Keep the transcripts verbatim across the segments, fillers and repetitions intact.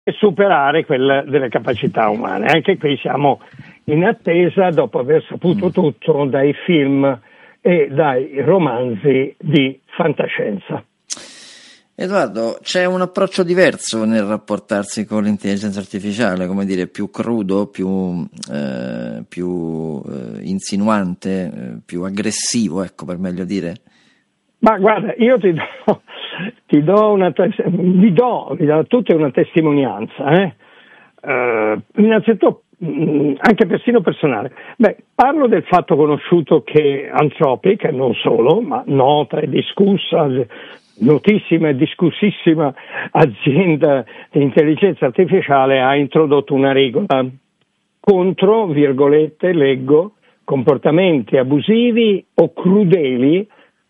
superare quella delle capacità umane. Anche qui siamo in attesa, dopo aver saputo mm. tutto dai film e dai romanzi di fantascienza. Edoardo, c'è un approccio diverso nel rapportarsi con l'intelligenza artificiale, come dire, più crudo, più, eh, più eh, insinuante, eh, più aggressivo, ecco, per meglio dire? Ma guarda, io ti do, ti do una, vi do, vi do a tutti una testimonianza, eh? Uh, innanzitutto, mh, anche persino personale. Beh, parlo del fatto conosciuto che Anthropic, e non solo, ma nota e discussa, notissima e discussissima azienda di intelligenza artificiale ha introdotto una regola contro, virgolette, leggo, comportamenti abusivi o crudeli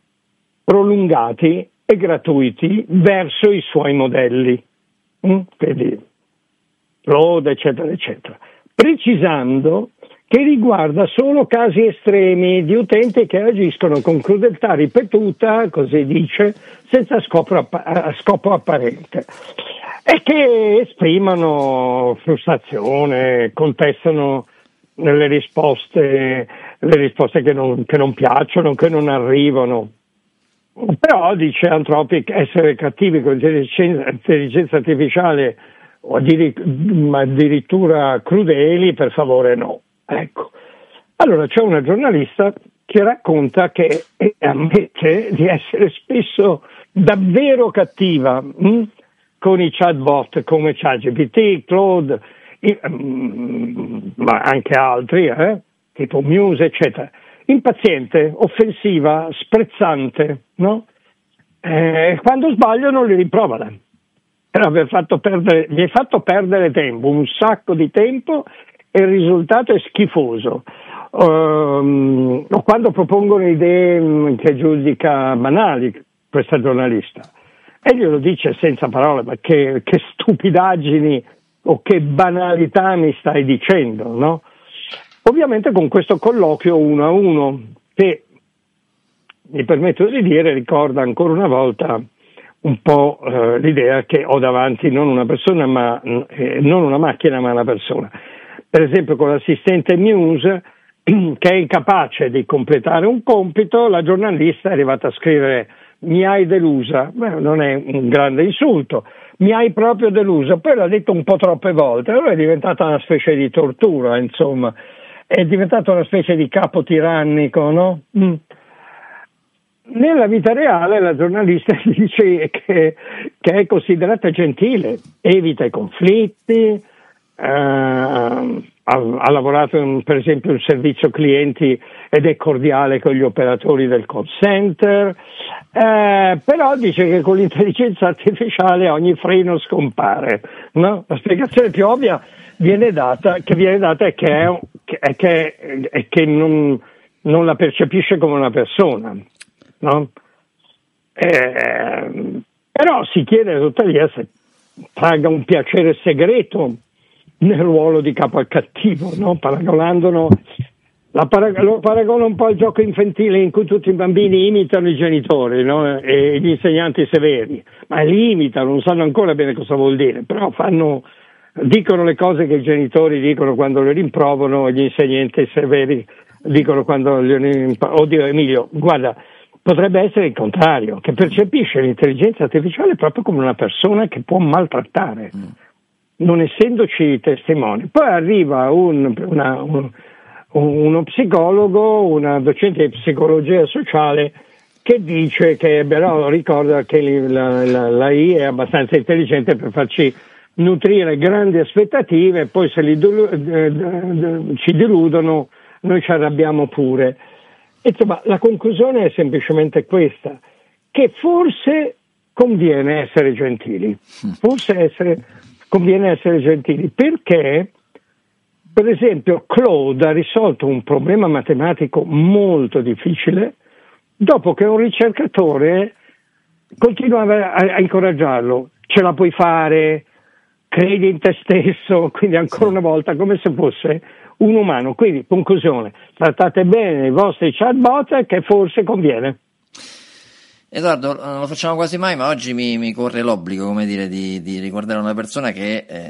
prolungati e gratuiti verso i suoi modelli, mm? quindi Claude, eccetera, eccetera, precisando che riguarda solo casi estremi di utenti che agiscono con crudeltà ripetuta, così dice, senza scopo, app- scopo apparente, e che esprimono frustrazione, contestano le risposte, le risposte che non, che non piacciono, che non arrivano. Però, dice Anthropic, essere cattivi con l'intelligenza artificiale o addirittura crudeli, per favore no. Ecco. Allora c'è una giornalista che racconta che e ammette di essere spesso davvero cattiva mh? con i chatbot come ChatGPT, Claude, i, mh, ma anche altri, eh? tipo Muse, eccetera. Impaziente, offensiva, sprezzante, no? Eh, quando sbagliano li rimprovera. Per aver fatto perdere, gli hai fatto perdere tempo, un sacco di tempo, e il risultato è schifoso. Um, o quando propongono idee che giudica banali, questa giornalista, e glielo dice senza parole, ma che, che stupidaggini o che banalità mi stai dicendo, no? Ovviamente con questo colloquio uno a uno, che mi permetto di dire ricorda ancora una volta un po' eh, l'idea che ho davanti non una persona, ma eh, non una macchina, ma una persona. Per esempio con l'assistente Muse, che è incapace di completare un compito, la giornalista è arrivata a scrivere mi hai delusa. Beh, non è un grande insulto, mi hai proprio delusa, poi l'ha detto un po' troppe volte, allora è diventata una specie di tortura, insomma, è diventata una specie di capo tirannico, no? Mm. Nella vita reale la giornalista dice che, che è considerata gentile, evita i conflitti, eh, ha, ha lavorato in, per esempio in servizio clienti ed è cordiale con gli operatori del call center, eh, però dice che con l'intelligenza artificiale ogni freno scompare, no? La spiegazione più ovvia viene data, che viene data è che, è, è che, è che non, non la percepisce come una persona. No? Eh, però si chiede tuttavia se traga un piacere segreto nel ruolo di capo al cattivo, no? Paragonandolo, la parag- lo paragono un po' al gioco infantile in cui tutti i bambini imitano i genitori, no? E gli insegnanti severi, ma li imitano, non sanno ancora bene cosa vuol dire, però fanno, dicono le cose che i genitori dicono quando li rimprovano e gli insegnanti severi dicono quando li rimprovano. Oddio Emilio, guarda, potrebbe essere il contrario, che percepisce l'intelligenza artificiale proprio come una persona che può maltrattare, mm. non essendoci testimoni. Poi arriva un, una, un, uno psicologo, una docente di psicologia sociale, che dice che però ricorda che la, la, la I è abbastanza intelligente per farci nutrire grandi aspettative, e poi se li delu- ci deludono noi ci arrabbiamo pure. Insomma, la conclusione è semplicemente questa, che forse conviene essere gentili, forse essere, conviene essere gentili, perché, per esempio, Claude ha risolto un problema matematico molto difficile dopo che un ricercatore continuava a, a incoraggiarlo, ce la puoi fare, credi in te stesso, quindi ancora una volta come se fosse un umano. Quindi, conclusione, trattate bene i vostri chatbot, che forse conviene. Edoardo, non lo facciamo quasi mai, ma oggi mi, mi corre l'obbligo, come dire, di, di ricordare una persona che eh,